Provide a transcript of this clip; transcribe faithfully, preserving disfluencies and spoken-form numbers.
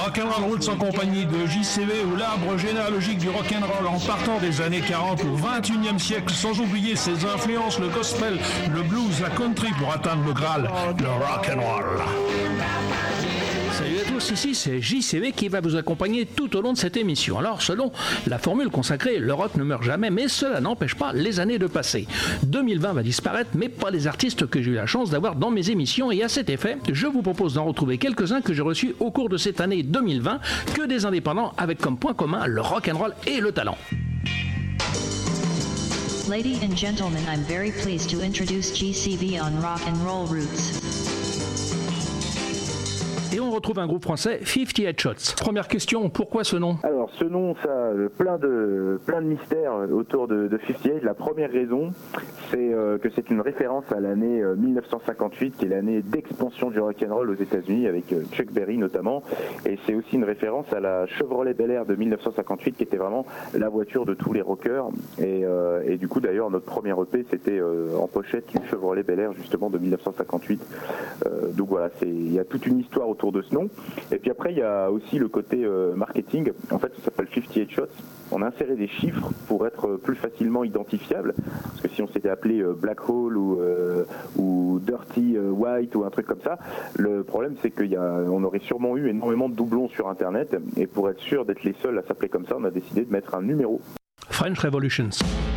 Rock'n'Roll Roots en compagnie de J C V ou l'arbre généalogique du rock'n'roll en partant des années quarante au vingt et unième siècle, sans oublier ses influences, le gospel, le blues, la country pour atteindre le Graal, le rock'n'roll. Salut à tous, ici c'est J C V qui va vous accompagner tout au long de cette émission. Alors selon la formule consacrée, le rock ne meurt jamais, mais cela n'empêche pas les années de passer. deux mille vingt va disparaître, mais pas les artistes que j'ai eu la chance d'avoir dans mes émissions, et à cet effet, je vous propose d'en retrouver quelques-uns que j'ai reçus au cours de cette année deux mille vingt, que des indépendants avec comme point commun le rock'n'roll et le talent. Ladies and gentlemen, I'm very pleased to introduce J C V on Rock and Roll Roots. Et on retrouve un groupe français, cinquante-huit Shots. Première question, pourquoi ce nom ? Alors ce nom, ça a plein de, plein de mystères autour de, de cinquante-huit. La première raison, c'est euh, que c'est une référence à l'année euh, mille neuf cent cinquante-huit, qui est l'année d'expansion du rock'n'roll aux États-Unis, avec euh, Chuck Berry notamment. Et c'est aussi une référence à la Chevrolet Bel Air de mille neuf cent cinquante-huit, qui était vraiment la voiture de tous les rockers. Et, euh, et du coup, d'ailleurs, notre premier E P, c'était euh, en pochette une Chevrolet Bel Air, justement, de mille neuf cent cinquante-huit. Euh, donc voilà, il y a toute une histoire autour de ce nom. Et puis après, il y a aussi le côté euh, marketing. En fait, ça s'appelle cinquante-huit Shots. On a inséré des chiffres pour être plus facilement identifiable. Parce que si on s'était appelé euh, Black Hole ou, euh, ou Dirty euh, White ou un truc comme ça, le problème c'est qu'on aurait sûrement eu énormément de doublons sur Internet. Et pour être sûr d'être les seuls à s'appeler comme ça, on a décidé de mettre un numéro. French Revolutions.